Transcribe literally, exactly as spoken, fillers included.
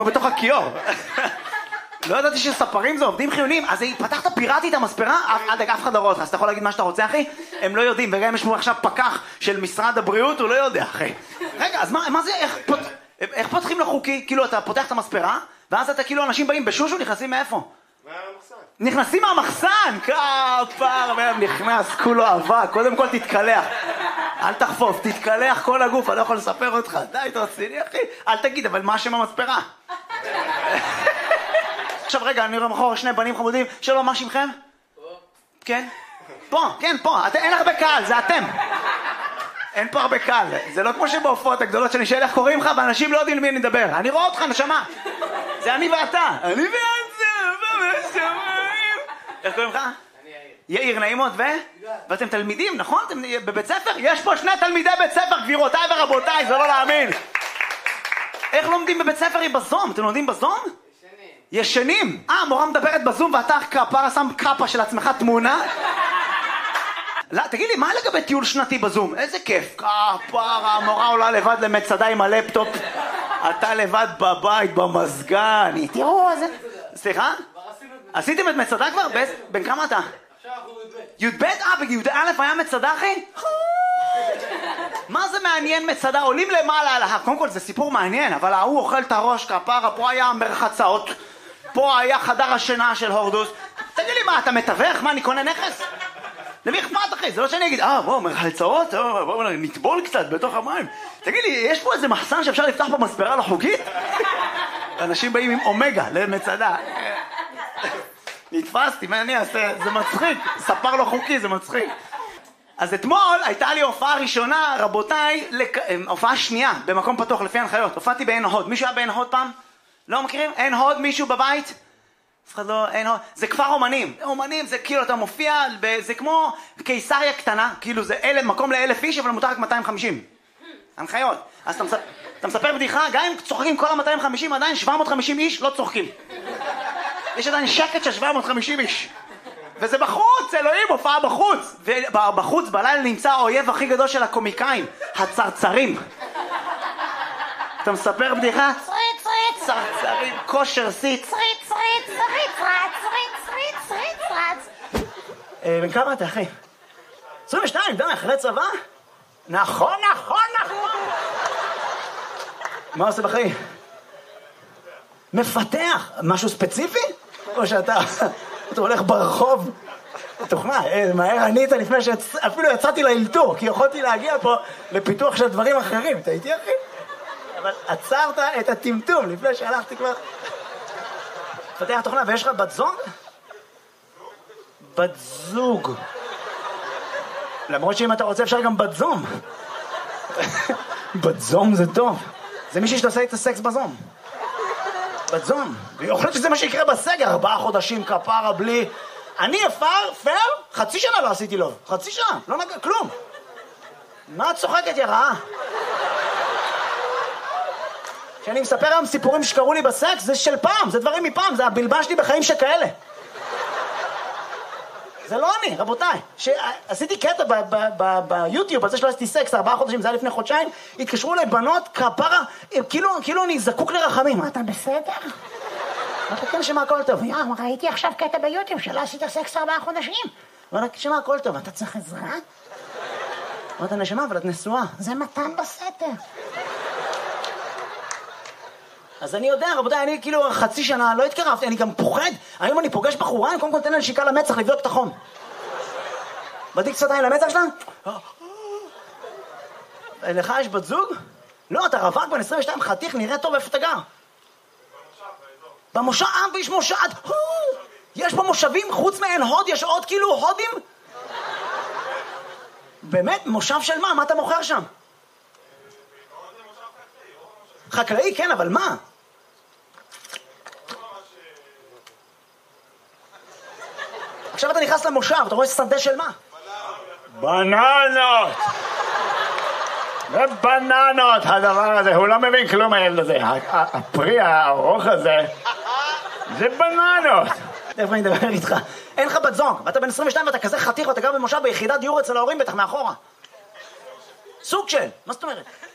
בתוך הכיור. לא ידעתי שספרים זה עובדים חיוניים, אז פתחת פיראטית המספרה, אף אחד לא רואה אותך, אז אתה יכול להגיד מה שאתה רוצה, אחי? הם לא יודעים, וגם יש פה עכשיו פקח של משרד הבריאות, הוא לא יודע, אחי. רגע, אז מה זה, איך פותחים לו חוקי? כאילו, אתה פותח את המספרה, ואז אתה כאילו, אנשים באים בשושו, נכנסים מאיפה? מהמחסן. נכנסים מהמחסן! כפר, והם נכנס, כולו אהבה, קודם כל תתקלח. אל תחפוף, תתקלח כל הגוף, אני לא יכול לספר אותך, די, תרציני, אחי. אל תגיד, אבל מה שם המספרה? עכשיו רגע, אני רואה מחור שני בנים חמודים. שלום, מה שמכם? פה. כן? פה, כן, פה. אין הרבה קהל, זה אתם. אין פה הרבה קהל. זה לא כמו שבהופעות הגדולות שאני שואל איך קוראים לך, ואנשים לא יודעים למי אני מדבר. אני רואה אותך, נשמה. זה אני ואתה. אני ואתה, בשמיים. איך קוראים לך? אני יאיר. יאיר, נעימות, ו? ואתם תלמידים, נכון? אתם בבית ספר? יש פה שני תלמידי בית ספר, גבירותיי ורבותיי, זה לא להאמין. איך לומדים בבית ספר היא בזום? אתם לומדים בזום? ישנים. אה, מורה מדברת בזום ואתה כפרה שם קאפה של עצמך תמונה? לא, תגיד לי, מה לגבי טיול שנתי בזום? איזה כיף. כפרה, המורה עולה לבד למצדה עם הלפטופ. אתה לבד בבית, במזגן. תראו, איזה... סליחה? עשיתם את מצדה כבר? בן כמה אתה? עכשיו אנחנו י"ב. י"ב? אה, בי"א היה מצדה, אחי? מה זה מעניין מצדה? עולים למעלה על ההר. קודם כל זה סיפור מעניין, אבל ההוא אוכל את הראש כפרה, פה היה מרחצאות. פה היה חדר השינה של הורדוס. תגיד לי מה, אתה מתווך? מה, אני קונה נכס? למי אכפת, אחי? זה לא שאני אגיד, אה, בואו, מרחצאות? בואו, נטבול קצת בתוך המים. תגיד לי, יש פה איזה מחסן שאפשר לפתח פה מספרה לא חוקית? אנשים באים עם אומגה למצדה. נתפסתי, מה אני אעשה? זה מצחיק. ספר לא חוקי, זה מצחיק. אז אתמול הייתה לי הופעה ראשונה, רבותיי, לק... הופעה שנייה, במקום פתוח, לפי הנחיות. הופעתי בעין הוד. מישהו היה בעין הוד פעם? לא מכירים? אין הוד מישהו בבית? אף אחד לא, אין הוד. זה כפר אומנים. אומנים זה כאילו אתה מופיע, זה כמו קיסריה קטנה, כאילו זה אלף, מקום לאלף איש, אבל מותר רק מאתיים וחמישים. הנחיות. אז אתה, מספר, אתה מספר בדיחה, גם אם צוחקים כל ה-מאתיים וחמישים, עדיין שבע מאות וחמישים איש לא צוחקים. יש עדיין שקט של שבע מאות וחמישים איש. וזה בחוץ, אלוהים, הופעה בחוץ. ובחוץ בלילה נמצא האויב הכי גדול של הקומיקאים, הצרצרים. אתה מספר בדיחה? צרית, צרית, צרצרים, כושר סיץ. צרית, צרית, צרית, צרית, צרית, צרית, צרית. בן כמה אתה, אחי? עשרים ושתיים, די, אחרי צבא? נכון, נכון, נכון. מה עושה בחיים? מפתח. משהו ספציפי? או שאתה אתה הולך ברחוב? תוכנה, מהר ענית לפני שאפילו יצאתי לאלתור, כי יכולתי להגיע פה לפיתוח של דברים אחרים. אתה איתי, אחי? אבל עצרת את הטמטום לפני שהלכתי כבר. פתח תוכנה, ויש לך בת זוג? בת זוג. למרות שאם אתה רוצה אפשר גם בת זום. בת זום זה טוב. זה מישהי שתעשה את הסקס בזום. בת זום. ויכול להיות שזה מה שיקרה בסגר, ארבעה חודשים כפרה בלי... אני אפר, פר, חצי שנה לא עשיתי לו. חצי שנה, לא נגע, כלום. מה את צוחקת, יא רעה? כשאני מספר היום סיפורים שקרו לי בסקס, זה של פעם, זה דברים מפעם, זה הבלבש לי בחיים שכאלה. זה לא אני, רבותיי. שעשיתי קטע ביוטיוב, על זה שלא עשיתי סקס, ארבעה חודשים, זה היה לפני חודשיים, התקשרו אליי בנות, כפרה, כאילו אני זקוק לרחמים. אתה בסדר? אמרתי, כן, שמה הכל טוב. יא, ראיתי עכשיו קטע ביוטיוב שלא עשית סקס ארבעה חודשים. אמרתי, שמה הכל טוב, אתה צריך עזרה? אמרתי, נשמה, אבל את נשואה. זה מתן בסתר. אז אני יודע, רבותיי, אני כאילו חצי שנה לא התקרבתי, אני גם פוחד. היום אני פוגש בחורה, אני קודם כל נותן לה נשיקה למצח לבדוק את החום. בדיק שפתיים למצח שלה? לך יש בת זוג? לא, אתה רווק בן עשרים ושתיים, חתיך, נראה טוב, איפה אתה גר? במושב, אה, ויש מושב, יש פה מושבים, חוץ מעין הוד, יש עוד כאילו הודים? באמת, מושב של מה? מה אתה מוכר שם? חקלאי, כן, אבל מה? עכשיו אתה נכנס למושב, אתה רואה שדה של מה? בננות! זה בננות, הדבר הזה, הוא לא מבין כלום הילד הזה. הפרי הארוך הזה, זה בננות. איפה אני מדבר איתך? אין לך בת זוג, ואתה בן עשרים ושתיים ואתה כזה חתיך ואתה גר במושב ביחידת דיור אצל ההורים בטח מאחורה. סוג של, מה זאת אומרת?